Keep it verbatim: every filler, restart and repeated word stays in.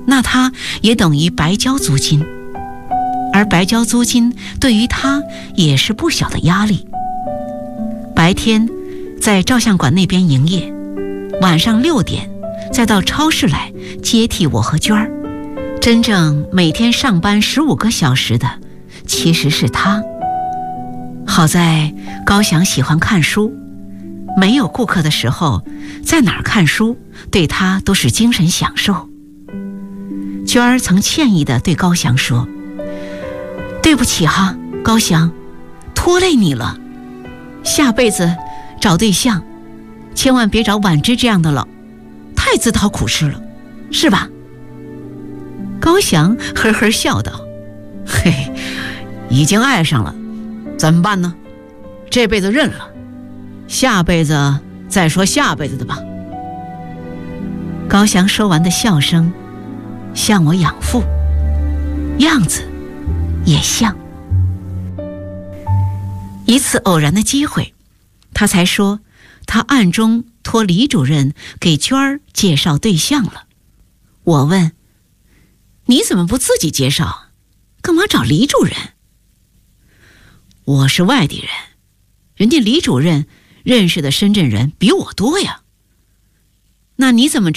那他也等于白交租金，而白交租金对于他也是不小的压力。白天在照相馆那边营业，晚上六点再到超市来接替我和娟儿。真正每天上班十五个小时的其实是他。好在高翔喜欢看书，没有顾客的时候在哪儿看书对他都是精神享受。娟儿曾歉意地对高翔说，对不起哈，高翔，拖累你了，下辈子找对象千万别找婉芝这样的了，太自讨苦吃了，是吧？高翔呵呵笑道，嘿，已经爱上了，怎么办呢？这辈子认了，下辈子再说下辈子的吧。高翔说完的笑声像我养父，样子也像。一次偶然的机会，他才说他暗中托李主任给娟儿介绍对象了。我问，你怎么不自己介绍，干嘛找李主任？我是外地人，人家李主任认识的深圳人比我多呀。那你怎么知